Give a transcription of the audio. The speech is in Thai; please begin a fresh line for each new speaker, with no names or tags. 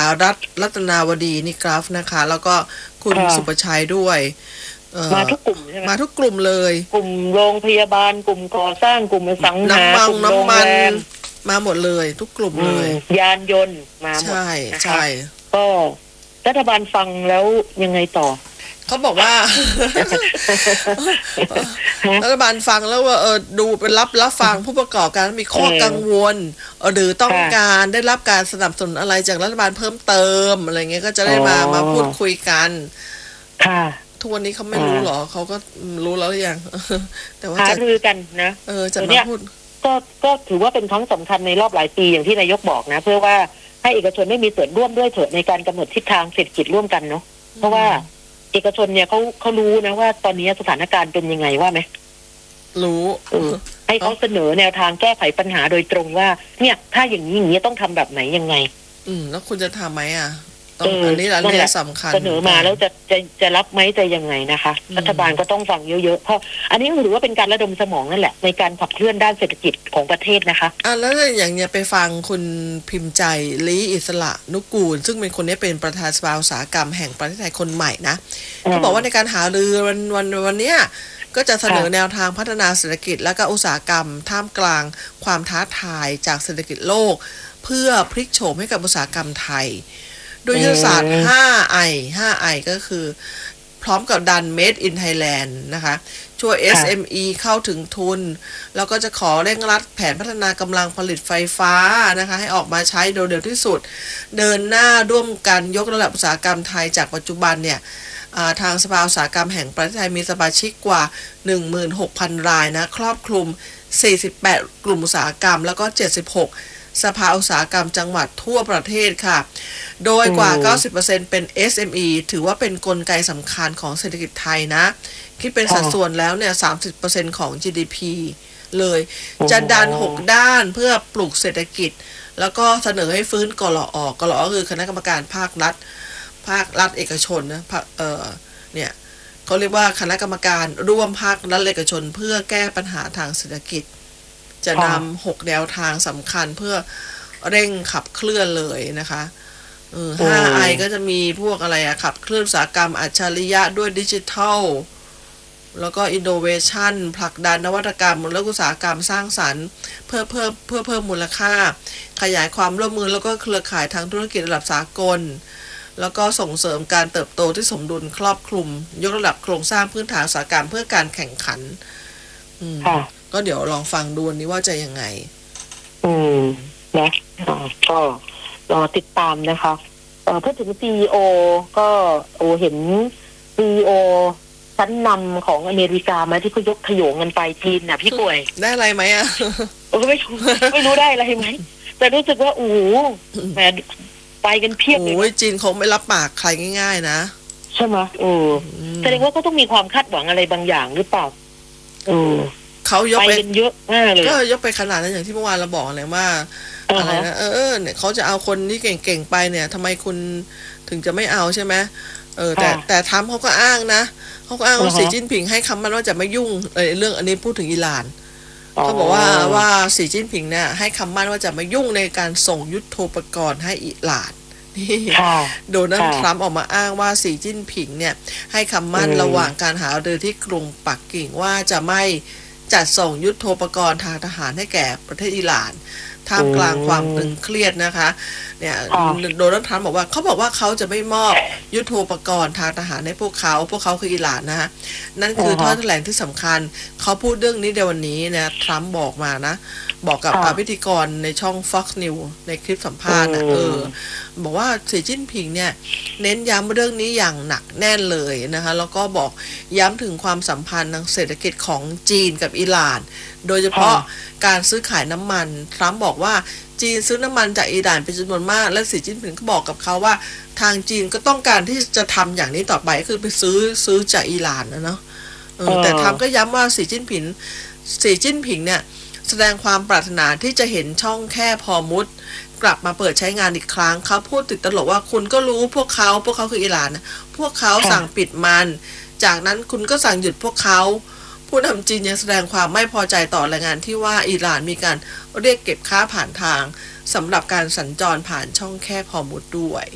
รัตน์รัตนาวดีนิกราฟนะคะแล้วก็คุณสุประชัยด้วย
มาทุกกลุ่มใช่ไหม
มาทุกกลุ่มเลย
กลุ่มโรงพยาบาลกลุ่มก่อสร้างกลุ่มอสังหากลุ่มโรงแรม
มาหมดเลยทุกกลุ่มเลย
ยานยนต์มาหมด
ใช่ใช่
ก็รัฐบาลฟังแล้วยังไงต่อ
เขาบอกว่า รัฐบาลฟังแล้วว่าดูเป็นรับฟังผู้ประกอบการมีข้อกังวลหรือต้องการได้รับการสนับสนุนอะไรจากรัฐบาลเพิ่มเติมอะไรเงี้ยก็จะได้มาพูดคุยกัน
ค่ะ
ทุกวันนี้เขาไม่รู้หรอเขาก็รู้แล้วหรือยังแต่ว่า
หารือกันนะ
จะมาพูด
ก็ถือว่าเป็นครั้งสำคัญในรอบหลายปีอย่างที่นายกบอกนะเพื่อว่าให้เอกชนได้มีส่วนร่วมด้วยเถิดในการกำหนดทิศทางเศรษฐกิจร่วมกันเนาะเพราะว่าเอกชนเนี่ยเขารู้นะว่าตอนนี้สถานการณ์เป็นยังไงว่าไหม
รู้
ให้เขาเสนอแนวทางแก้ไขปัญหาโดยตรงว่าเนี่ยถ้าอย่างนี้ต้องทำแบบไหนยังไง
แล้วคุณจะทำไหมอันนี้แหละสำคัญ
เสนอมาแล้วจะรับไหมจะยังไงนะคะรัฐบาลก็ต้องฟังเยอะๆเพราะอันนี้ถือว่าเป็นการระดมสมองนั่นแหละในการขับเคลื่อนด้านเศรษฐกิจของประเทศนะคะ
แล้วอย่างเนี้ยไปฟังคุณพิมพ์ใจลี้อิสระนุกูลซึ่งเป็นคนนี้เป็นประธานสภาอุตสาหกรรมแห่งประเทศไทยคนใหม่นะเขาบอกว่าในการหารือวันเนี้ยก็จะเสนอแนวทางพัฒนาเศรษฐกิจและก็อุตสาหกรรมท่ามกลางความท้าทายจากเศรษฐกิจโลกเพื่อพลิกโฉมให้กับอุตสาหกรรมไทยโดยยุทธศาสตร์ 5I ก็คือพร้อมกับดัน Made in Thailand นะคะช่วย SME เข้าถึงทุนแล้วก็จะขอเร่งรัดแผนพัฒนากำลังผลิตไฟฟ้านะคะให้ออกมาใช้โดยเร็วที่สุดเดินหน้าร่วมกันยกระดับอุตสาหกรรมไทยจากปัจจุบันเนี่ยทางสภาอุตสาหกรรมแห่งประเทศไทยมีสมาชิกกว่า 16,000 รายนะครอบคลุม48กลุ่มอุตสาหกรรมแล้วก็76สภาอุตสาหกรรมจังหวัดทั่วประเทศค่ะโดยกว่า 90% เป็น SME ถือว่าเป็นกลไกสำคัญของเศรษฐกิจไทยนะคิดเป็นสัดส่วนแล้วเนี่ย 30% ของ GDP เลยจะดัน6ด้านเพื่อปลูกเศรษฐกิจแล้วก็เสนอให้ฟื้นกลอ.ก็คือคณะกรรมการภาครัฐเอกชนนะเนี่ยเขาเรียกว่าคณะกรรมการร่วมภาครัฐเอกชนเพื่อแก้ปัญหาทางเศรษฐกิจจะนำ6แนวทางสำคัญเพื่อเร่งขับเคลื่อนเลยนะคะ5I ก็จะมีพวกอะไรขับเคลื่อนอุตสาหกรรมอัจฉริยะด้วยดิจิทัลแล้วก็อินโนเวชันผลักดันนวัตกรรมและอุตสาหกรรมสร้างสรรค์เพื่อเพิ่มมูลค่าขยายความร่วมมือแล้วก็เครือข่ายทางธุรกิจระดับสากลแล้วก็ส่งเสริมการเติบโตที่สมดุลครอบคลุมยกระดับโครงสร้างพื้นฐานอุตสาหกรรมเพื่อการแข่งขันก็เดี๋ยวลองฟังดูนี้ว่าจะยังไง
นะก็รอติดตามนะคะพูดถึง CEO ก็เห็น CEO ชั้นนำของอเมริกามาที่เขายกขโยงกันไปจีนนะพี่ป่วย
ได้อะไรไหม
ไม่รู้ได้อะไรไหมแต่รู้สึกว่าแหมไปกันเพียบเลย
จีนคงไม่รับปากใครง่ายๆนะ
ใช่ไหมแสดงว่าก็ต้องมีความคาดหวังอะไรบางอย่างหรือเปล่า
เขายกไป
เยอะมากเลย
ก็ยกไปขนาดนั้นอย่างที่เมื่อวานเราบอกเลยว่าอะไรนะเนี่ยเขาจะเอาคนที่เก่งๆไปเนี่ยทำไมคุณถึงจะไม่เอาใช่ไหมแต่ทำเขาก็อ้างนะเขาก็อ้างว่าสีจิ้นผิงให้คำมั่นว่าจะไม่ยุ่งเรื่องอันนี้พูดถึงอิหร่านเขาบอกว่าสีจิ้นผิงเนี่ยให้คำมั่นว่าจะไม่ยุ่งในการส่งยุทโธปกรณ์ให้อิหร่านโดนัลด์ทรัมป์ออกมาอ้างว่าสีจิ้นผิงเนี่ยให้คำมั่นระหว่างการหารือที่กรุงปักกิ่งว่าจะไม่จัดส่งยุทโธปกรณ์ทางทหารให้แก่ประเทศอิหร่านท่ามกลางความตึงเครียดนะคะเนี่ยโดนัลด์ทรัมป์บอกว่าเขาจะไม่มอบยุทโธปกรณ์ทางทหารให้พวกเขาคืออิหร่านนะฮะนั่นคือข้อแถลงที่สำคัญเขาพูดเรื่องนี้ในวันนี้นะทรัมป์บอกมานะบอกกับพิธีกรในช่อง Fox News ในคลิปสัมภาษณ์นะบอกว่าสีจิ้นผิงเนี่ยเน้นย้ำเรื่องนี้อย่างหนักแน่นเลยนะคะแล้วก็บอกย้ำถึงความสัมพันธ์ทางเศรษฐกิจของจีนกับอิหร่านโดยเฉพาะการซื้อขายน้ำมันทรัมป์บอกว่าจีนซื้อน้ำมันจากอิหร่านเป็นจำนวนมากและสีจิ้นผิงก็บอกกับเขาว่าทางจีนก็ต้องการที่จะทำอย่างนี้ต่อไปคือไปซื้อจากอิหร่านนะเนาะแต่ทรัมป์ก็ย้ำว่าสีจิ้นผิงเนี่ยแสดงความปรารถนาที่จะเห็นช่องแคบฮอร์มุซกลับมาเปิดใช้งานอีกครั้งเขาพูดติดตลกว่าคุณก็รู้พวกเขาคืออิหร่านนะพวกเขาสั่งปิดมันจากนั้นคุณก็สั่งหยุดพวกเขาผู้นำจีนยังแสดงความไม่พอใจต่อรายงานที่ว่าอิหร่านมีการเรียกเก็บค่าผ่านทางสำหรับการสัญจรผ่านช่องแคบฮอร์มุซด้วย